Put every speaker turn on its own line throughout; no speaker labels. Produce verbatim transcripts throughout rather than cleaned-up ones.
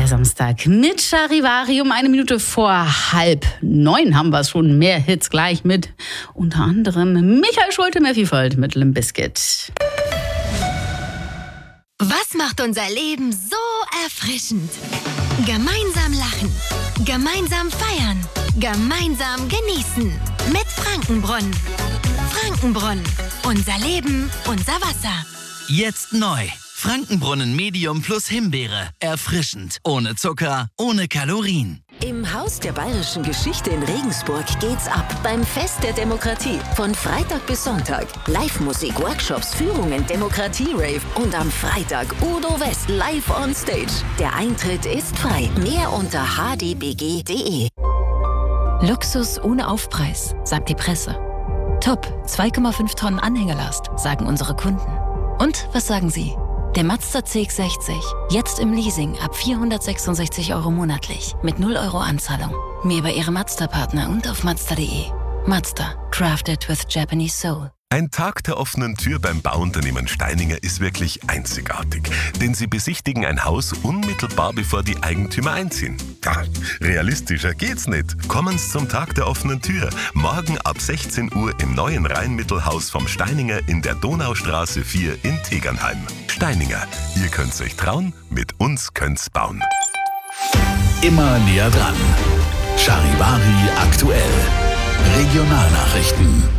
Samstag mit Charivari um eine Minute vor halb neun haben wir es schon. Mehr Hits gleich mit unter anderem Michael Schulte, mehr Vielfalt mit Limp Bizkit.
Was macht unser Leben so erfrischend? Gemeinsam lachen, gemeinsam feiern, gemeinsam genießen mit Frankenbrunnen. Frankenbrunnen, unser Leben, unser Wasser.
Jetzt neu. Frankenbrunnen Medium plus Himbeere. Erfrischend. Ohne Zucker, ohne Kalorien.
Im Haus der Bayerischen Geschichte in Regensburg geht's ab beim Fest der Demokratie. Von Freitag bis Sonntag. Live-Musik, Workshops, Führungen, Demokratie-Rave und am Freitag Udo West live on stage. Der Eintritt ist frei. Mehr unter h d b g punkt d e.
Luxus ohne Aufpreis, sagt die Presse. Top, zwei Komma fünf Tonnen Anhängerlast, sagen unsere Kunden. Und was sagen Sie? Der Mazda C X sechzig, jetzt im Leasing ab vierhundertsechsundsechzig Euro monatlich mit null Euro Anzahlung. Mehr bei Ihrem Mazda-Partner und auf mazda punkt d e. Mazda, crafted with Japanese soul.
Ein Tag der offenen Tür beim Bauunternehmen Steininger ist wirklich einzigartig, denn sie besichtigen ein Haus unmittelbar bevor die Eigentümer einziehen. Ja, realistischer geht's nicht. Kommen Sie zum Tag der offenen Tür. Morgen ab sechzehn Uhr im neuen Rheinmittelhaus vom Steininger in der Donaustraße vier in Tegernheim. Steininger, ihr könnt's euch trauen, mit uns könnt's bauen.
Immer näher dran. Charivari aktuell. Regionalnachrichten.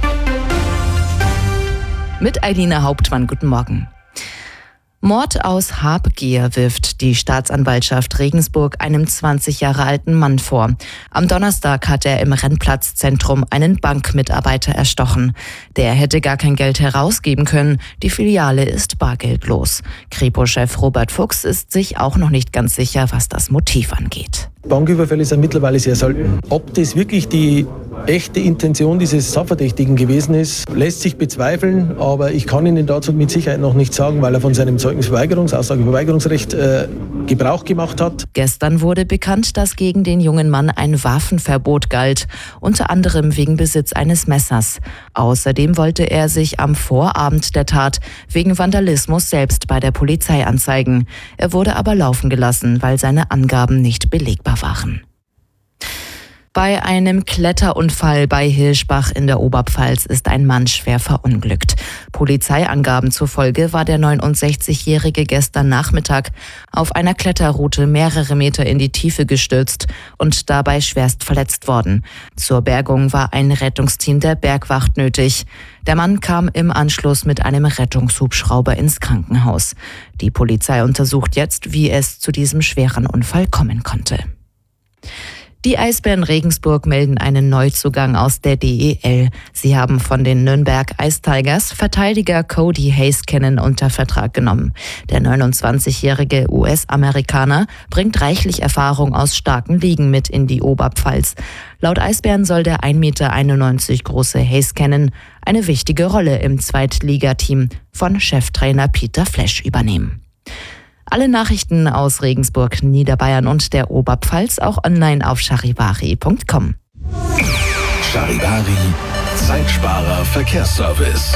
Mit Eilina Hauptmann, guten Morgen. Mord aus Habgier wirft die Staatsanwaltschaft Regensburg einem zwanzig Jahre alten Mann vor. Am Donnerstag hat er im Rennplatzzentrum einen Bankmitarbeiter erstochen. Der hätte gar kein Geld herausgeben können. Die Filiale ist bargeldlos. Kripo-Chef Robert Fuchs ist sich auch noch nicht ganz sicher, was das Motiv angeht.
Banküberfälle sind mittlerweile sehr selten. Ob das wirklich die echte Intention dieses Sachverdächtigen gewesen ist, lässt sich bezweifeln, aber ich kann Ihnen dazu mit Sicherheit noch nichts sagen, weil er von seinem Zeugnisverweigerungs-, Aussageverweigerungsrecht äh, Gebrauch gemacht hat.
Gestern wurde bekannt, dass gegen den jungen Mann ein Waffenverbot galt, unter anderem wegen Besitz eines Messers. Außerdem wollte er sich am Vorabend der Tat wegen Vandalismus selbst bei der Polizei anzeigen. Er wurde aber laufen gelassen, weil seine Angaben nicht belegbar waren. Bei einem Kletterunfall bei Hilschbach in der Oberpfalz ist ein Mann schwer verunglückt. Polizeiangaben zufolge war der neunundsechzigjährige gestern Nachmittag auf einer Kletterroute mehrere Meter in die Tiefe gestürzt und dabei schwerst verletzt worden. Zur Bergung war ein Rettungsteam der Bergwacht nötig. Der Mann kam im Anschluss mit einem Rettungshubschrauber ins Krankenhaus. Die Polizei untersucht jetzt, wie es zu diesem schweren Unfall kommen konnte. Die Eisbären Regensburg melden einen Neuzugang aus der D E L. Sie haben von den Nürnberg Ice Tigers Verteidiger Cody Heiskanen unter Vertrag genommen. Der neunundzwanzigjährige U S-Amerikaner bringt reichlich Erfahrung aus starken Ligen mit in die Oberpfalz. Laut Eisbären soll der ein Komma einundneunzig Meter große Heiskanen eine wichtige Rolle im Zweitligateam von Cheftrainer Peter Flesch übernehmen. Alle Nachrichten aus Regensburg, Niederbayern und der Oberpfalz auch online auf charivari punkt com.
Charivari, Zeitsparer Verkehrsservice.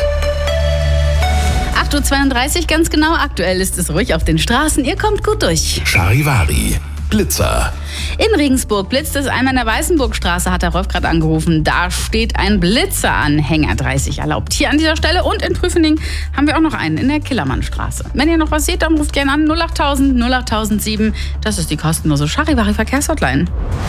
acht Uhr zweiunddreißig, ganz genau. Aktuell ist es ruhig auf den Straßen. Ihr kommt gut durch.
Charivari, Blitzer.
In Regensburg blitzt es einmal in der Weißenburgstraße, hat der Rolf gerade angerufen. Da steht ein Blitzeranhänger, dreißig erlaubt. Hier an dieser Stelle und in Prüfening haben wir auch noch einen in der Killermannstraße. Wenn ihr noch was seht, dann ruft gerne an null achttausend null achttausendsieben. Das ist die kostenlose Charivari Verkehrshotline.